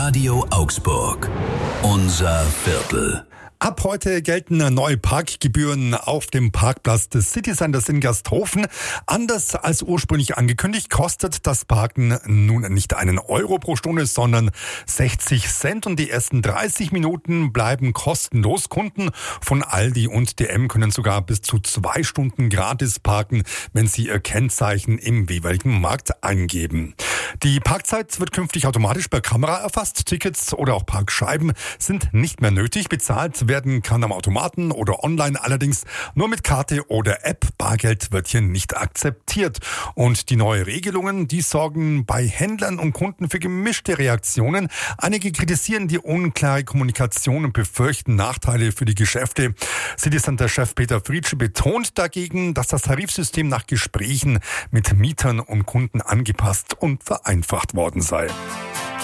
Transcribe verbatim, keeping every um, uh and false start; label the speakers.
Speaker 1: Radio Augsburg. Unser Viertel.
Speaker 2: Ab heute gelten neue Parkgebühren auf dem Parkplatz des City Centers in Gersthofen. Anders als ursprünglich angekündigt, kostet das Parken nun nicht einen Euro pro Stunde, sondern sechzig Cent. Und die ersten dreißig Minuten bleiben kostenlos. Kunden von Aldi und D M können sogar bis zu zwei Stunden gratis parken, wenn sie ihr Kennzeichen im jeweiligen Markt eingeben. Die Parkzeit wird künftig automatisch per Kamera erfasst. Tickets oder auch Parkscheiben sind nicht mehr nötig. Bezahlt werden kann am Automaten oder online, allerdings nur mit Karte oder App. Bargeld wird hier nicht akzeptiert. Und die neuen Regelungen, die sorgen bei Händlern und Kunden für gemischte Reaktionen. Einige kritisieren die unklare Kommunikation und befürchten Nachteile für die Geschäfte. City Center-Chef Peter Frietsche betont dagegen, dass das Tarifsystem nach Gesprächen mit Mietern und Kunden angepasst und vereinfacht worden sei.